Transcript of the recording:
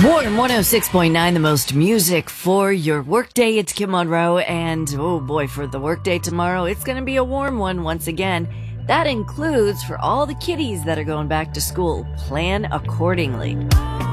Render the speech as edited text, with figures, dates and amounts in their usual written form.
Warm 106.9, the most music for your workday. It's Kim Monroe, and oh boy, for the workday tomorrow, it's going to be a warm one once again. That includes for all the kiddies that are going back to school. Plan accordingly.